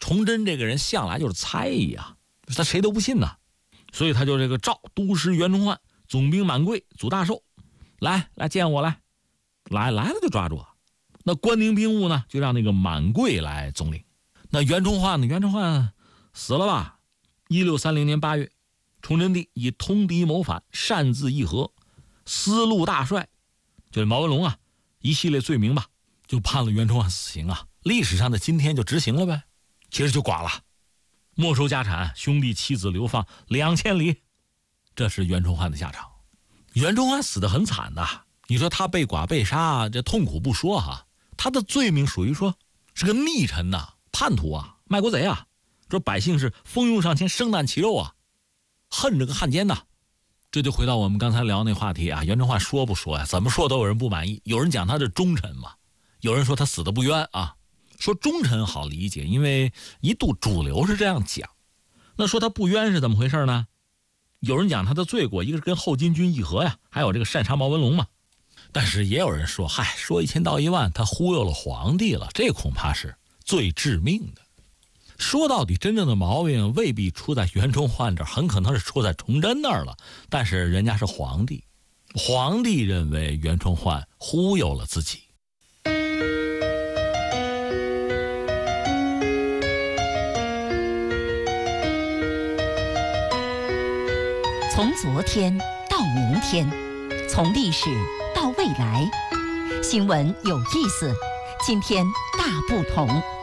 崇祯这个人向来就是猜呀，他谁都不信呐，所以他就这个召都师袁崇焕、总兵满贵、祖大寿，来见我来了就抓住。那关宁兵务呢，就让那个满贵来总领。那袁崇焕呢？袁崇焕死了吧？1630年8月，崇祯帝以通敌谋反、擅自议和、私戮大帅，就是毛文龙啊，一系列罪名吧，就判了袁崇焕死刑啊。历史上的今天就执行了呗，其实就剐了，没收家产，兄弟妻子流放2000里，这是袁崇焕的下场。袁崇焕死得很惨的，你说他被剐被杀，这痛苦不说哈，他的罪名属于说是个逆臣呐、叛徒啊、卖国贼啊，说百姓是蜂拥上前，生啖其肉啊，恨这个汉奸呐。这就回到我们刚才聊那话题啊，袁崇焕说不说呀？怎么说都有人不满意。有人讲他是忠臣嘛，有人说他死得不冤啊。说忠臣好理解，因为一度主流是这样讲。那说他不冤是怎么回事呢？有人讲他的罪过，一个是跟后金军议和呀，还有这个擅杀毛文龙嘛。但是也有人说，嗨，说1000道1万，他忽悠了皇帝了，这恐怕是最致命的。说到底，真正的毛病未必出在袁崇焕这儿，很可能是出在崇祯那儿了。但是人家是皇帝，皇帝认为袁崇焕忽悠了自己。 从昨天到明天，从历史到未来，新闻有意思，今天大不同。